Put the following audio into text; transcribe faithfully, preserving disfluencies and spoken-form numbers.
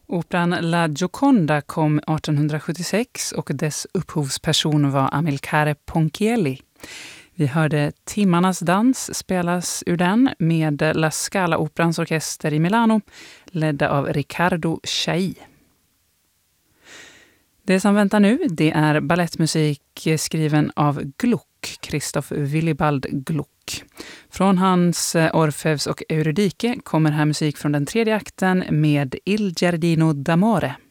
Operan La Gioconda kom arton sjuttiosex och dess upphovsperson var Amilcare Ponchielli. Vi hörde Timmarnas dans spelas ur den med La Scala-operans orkester i Milano, ledda av Riccardo Chailly. Det som väntar nu, det är ballettmusik skriven av Gluck, Christoph Willibald Gluck. Från hans Orfeus och Eurydike kommer här musik från den tredje akten med Il Giardino d'Amore.